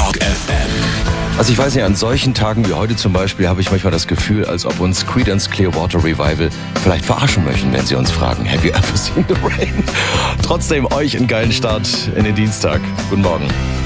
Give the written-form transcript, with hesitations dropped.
Rock FM. Also ich weiß nicht, an solchen Tagen wie heute zum Beispiel habe ich manchmal das Gefühl, als ob uns Creedence Clearwater Revival vielleicht verarschen möchten, wenn sie uns fragen, have you ever seen the rain? Trotzdem euch einen geilen Start in den Dienstag. Guten Morgen.